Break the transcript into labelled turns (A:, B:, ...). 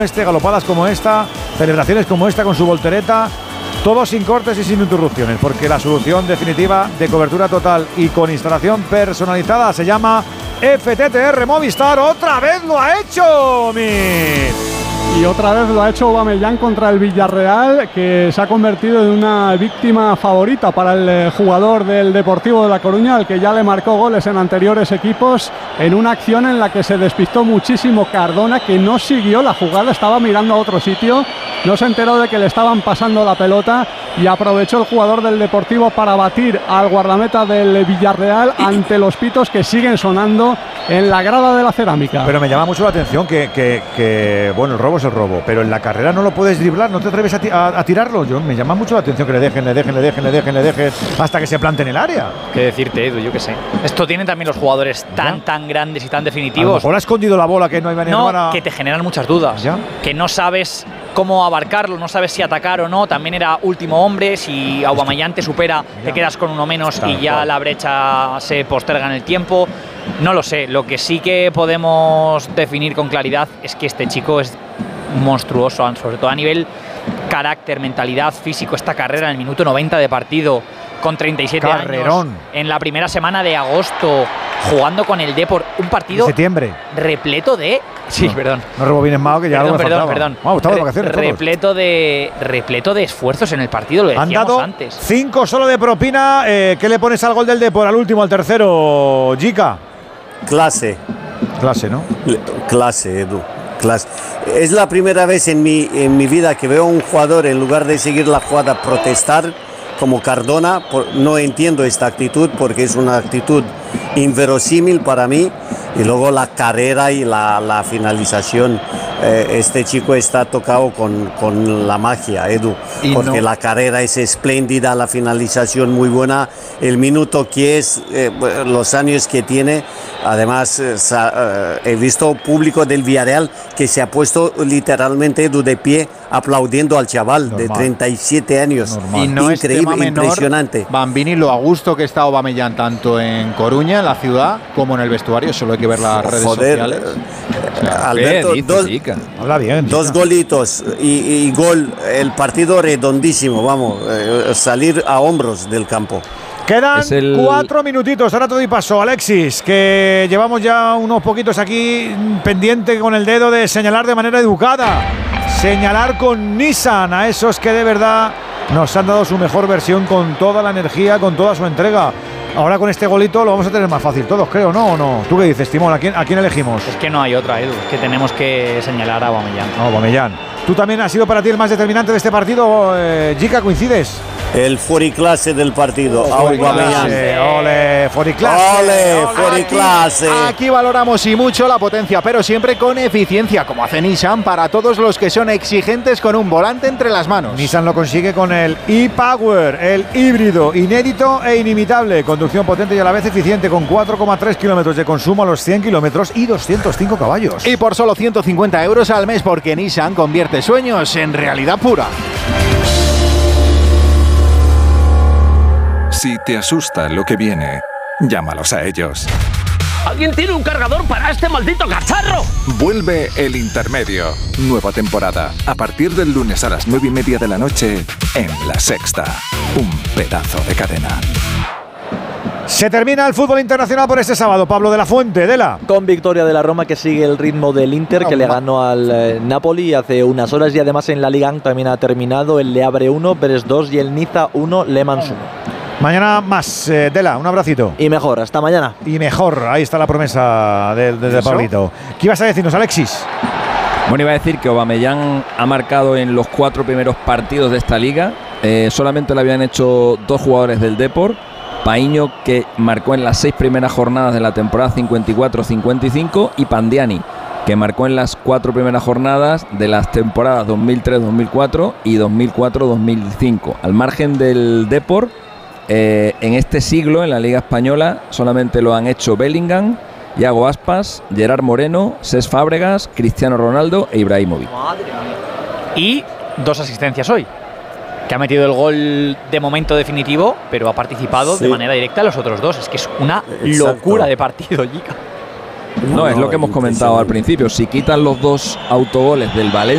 A: Galopadas como esta, celebraciones como esta con su voltereta, todo sin cortes y sin interrupciones, porque la solución definitiva de cobertura total y con instalación personalizada se llama FTTR Movistar. ¡Otra vez lo ha hecho,
B: Y otra vez lo ha hecho Aubameyang contra el Villarreal, que se ha convertido en una víctima favorita para el jugador del Deportivo de La Coruña, al que ya le marcó goles en anteriores equipos, en una acción en la que se despistó muchísimo Cardona, que no siguió la jugada, estaba mirando a otro sitio, no se enteró de que le estaban pasando la pelota y aprovechó el jugador del Deportivo para batir al guardameta del Villarreal ante los pitos que siguen sonando en la grada de la Cerámica.
A: Pero me llama mucho la atención que bueno, el robo es el robo, pero en la carrera no lo puedes driblar, no te atreves a tirarlo. Me llama mucho la atención que le dejen hasta que se plante en el área.
C: ¿Qué decirte, Edu? Yo qué sé. Esto tienen también los jugadores tan grandes y tan definitivos.
A: A lo mejor ha escondido la bola, que no hay manera.
C: No, que te generan muchas dudas.
A: ¿Ya?
C: Que no sabes cómo abarcarlo, no sabes si atacar o no. También era último hombre, si Aubameyang te supera, te quedas con uno menos y ya la brecha se posterga en el tiempo. No lo sé, lo que sí que podemos definir con claridad es que este chico es monstruoso, sobre todo a nivel carácter, mentalidad, físico. Esta carrera en el minuto 90 de partido, con 37 años, en la primera semana de agosto, jugando con el Depor, un partido
A: septiembre
C: repleto de... Sí,
A: no,
C: perdón.
A: No rebobines más, que ya
C: perdón.
A: Vamos, estamos de vacaciones
C: repleto de esfuerzos en el partido, lo decíamos
A: han dado
C: antes.
A: 5 solo de propina. ¿Qué le pones al gol del Depor, al último, al tercero, Jica?
D: Clase, ¿no? Clase, Edu. Clase. Es la primera vez en mi vida que veo a un jugador, en lugar de seguir la jugada, protestar como Cardona. No entiendo esta actitud, porque es una actitud inverosímil para mí. Y luego la carrera y la finalización. Este chico está tocado con la magia, Edu, porque la carrera es espléndida, la finalización muy buena, el minuto que es, los años que tiene. Además, he visto público del Villarreal que se ha puesto literalmente, Edu, de pie, aplaudiendo al chaval de 37 años.
E: Y no
D: increíble,
E: es
D: impresionante.
E: Bambini, lo a gusto que está Aubameyang tanto en Coruña, en la ciudad, como en el vestuario. Solo hay que ver las redes sociales.
D: Alberto,
A: habla bien,
D: dos golitos y gol, el partido redondísimo, vamos, salir a hombros del campo.
A: Quedan 4 minutitos, ahora todo y paso, Alexis, que llevamos ya unos poquitos aquí pendiente con el dedo de señalar de manera educada, señalar con Nissan a esos que de verdad nos han dado su mejor versión, con toda la energía, con toda su entrega. Ahora con este golito lo vamos a tener más fácil todos, creo, ¿no? ¿O no? ¿Tú qué dices, Timón? ¿A quién elegimos?
C: Es que no hay otra, Edu, que tenemos que señalar a Aubameyang.
A: Aubameyang. ¿Tú también has sido para ti el más determinante de este partido, Jica? ¿Coincides?
D: El fuoriclase del partido, Aubameyang.
A: ¡Ole, fuoriclase!
D: ¡Ole, fuoriclase!
E: Aquí valoramos y mucho la potencia, pero siempre con eficiencia, como hace Nissan para todos los que son exigentes con un volante entre las manos.
A: Nissan lo consigue con el e-Power, el híbrido, inédito e inimitable. Conducción potente y a la vez eficiente, con 4,3 kilómetros de consumo a los 100 kilómetros y 205 caballos.
E: Y por solo 150 euros al mes, porque Nissan convierte sueños en realidad pura.
F: Si te asusta lo que viene, llámalos a ellos.
G: ¿Alguien tiene un cargador para este maldito cacharro?
F: Vuelve El Intermedio. Nueva temporada. A partir del lunes a las 9:30 de la noche en La Sexta. Un pedazo de cadena.
A: Se termina el fútbol internacional por este sábado. Pablo de la Fuente, Dela.
H: Con victoria de la Roma, que sigue el ritmo del Inter, que le ganó al Napoli hace unas horas, y además en la Liga 1 también ha terminado el Le Havre 1, Brest 2 y el Niza 1, Le Mans 1.
A: Mañana más, Dela, un abracito.
H: Y mejor, hasta mañana.
A: Y mejor, ahí está la promesa de Pablito. ¿Qué ibas a decirnos, Alexis?
I: Bueno, iba a decir que Aubameyang ha marcado en los 4 primeros partidos de esta liga. Solamente lo habían hecho 2 jugadores del Depor. Paíño, que marcó en las 6 primeras jornadas de la temporada 54-55, y Pandiani, que marcó en las 4 primeras jornadas de las temporadas 2003-2004 y 2004-2005. Al margen del Depor, en este siglo, en la Liga Española, solamente lo han hecho Bellingham, Iago Aspas, Gerard Moreno, Cesc Fábregas, Cristiano Ronaldo e Ibrahimovic.
C: Y 2 asistencias hoy, que ha metido el gol de momento definitivo, pero ha participado de manera directa en los otros 2. Es que es una locura de partido, Jica.
I: No, es lo que hemos comentado al principio. Si quitan los 2 autogoles del Valencia,